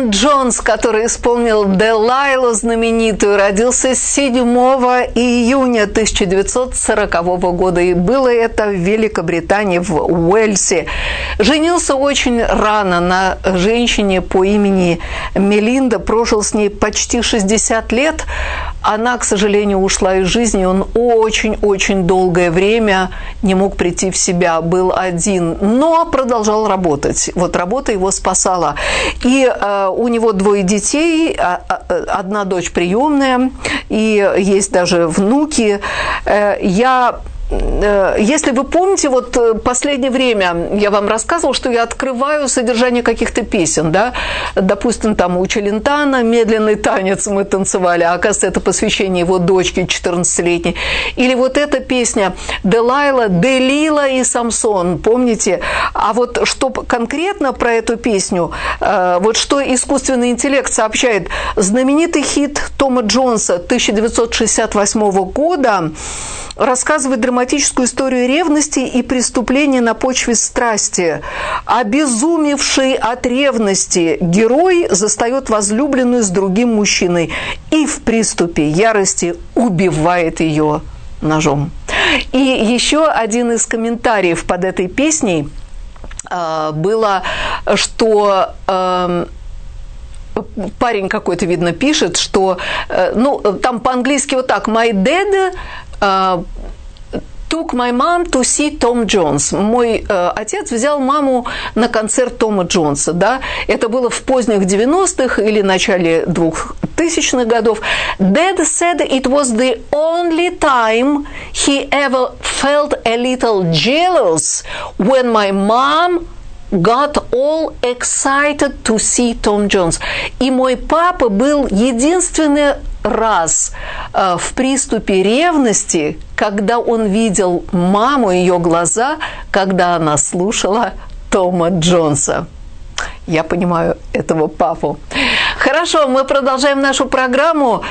Том Джонс, который исполнил «Делайлу» знаменитую, родился 7 июня 1940 года. И было это в Великобритании, в Уэльсе. Женился очень рано на женщине по имени Мелинда. Прожил с ней почти 60 лет. Она, к сожалению, ушла из жизни. Он очень-очень долгое время не мог прийти в себя. Был один, но продолжал работать. Вот работа его спасала. И у него 2 детей, 1 дочь приемная, и есть даже внуки. Если вы помните, вот последнее время я вам рассказывала, что я открываю содержание каких-то песен, да, допустим, там у Челентана «Медленный танец» мы танцевали, а оказывается, это посвящение его дочке 14-летней. Или вот эта песня «Делила и Самсон», помните? А вот что конкретно про эту песню, вот что искусственный интеллект сообщает, знаменитый хит Тома Джонса 1968 года рассказывает драматическую историю ревности и преступления на почве страсти. Обезумевший от ревности герой застает возлюбленную с другим мужчиной и в приступе ярости убивает ее ножом. И еще один из комментариев под этой песней было, что парень какой-то, видно, пишет, что, ну, там по-английски вот так: «My dad took my mom to see Tom Jones». Мой отец взял маму на концерт Тома Джонса, да, это было в поздних 90-х или начале 2000-х годов. Dad said it was the only time he ever felt a little jealous when my mom got all excited to see Tom Jones. И мой папа был единственный раз в приступе ревности, когда он видел маму, ее глаза, когда она слушала Тома Джонса. Я понимаю этого папу. Хорошо, мы продолжаем нашу программу.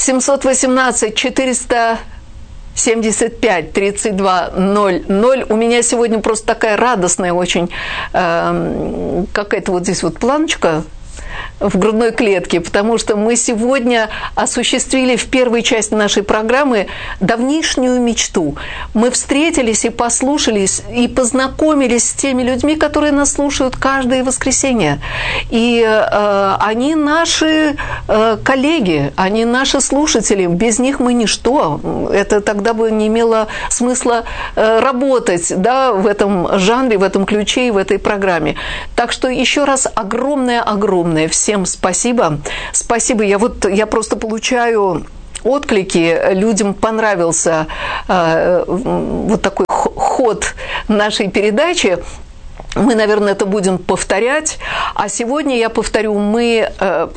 718-475-3200. У меня сегодня просто такая радостная очень какая-то вот здесь вот планочка в грудной клетке, потому что мы сегодня осуществили в первой части нашей программы давнишнюю мечту. Мы встретились и послушались, и познакомились с теми людьми, которые нас слушают каждое воскресенье. И они наши коллеги, они наши слушатели. Без них мы ничто. Это тогда бы не имело смысла работать, да, в этом жанре, в этом ключе и в этой программе. Так что еще раз огромное всем спасибо. Спасибо. Я просто получаю отклики. Людям понравился вот такой ход нашей передачи. Мы, наверное, это будем повторять. А сегодня я повторю, мы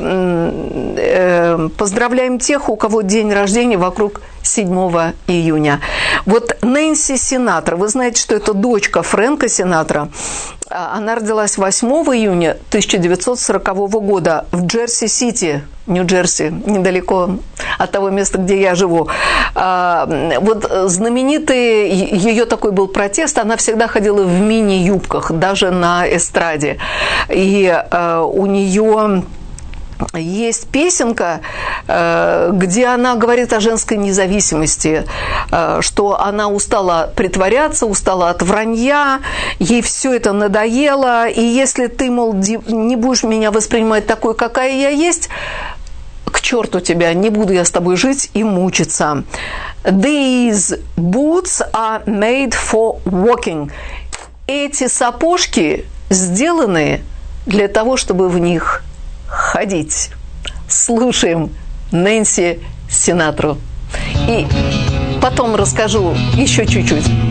поздравляем тех, у кого день рождения вокруг 7 июня. Вот Нэнси Синатра, вы знаете, что это дочка Фрэнка Синатра. Она родилась 8 июня 1940 года в Джерси-Сити, Нью-Джерси, недалеко от того места, где я живу. Вот знаменитый ее такой был протест, она всегда ходила в мини-юбках, даже на эстраде. И у нее есть песенка, где она говорит о женской независимости, что она устала притворяться, устала от вранья, ей все это надоело, и если ты, мол, не будешь меня воспринимать такой, какая я есть, к черту тебя, не буду я с тобой жить и мучиться. These boots are made for walking. Эти сапожки сделаны для того, чтобы в них ходить. Слушаем Нэнси Синатру. И потом расскажу еще чуть-чуть.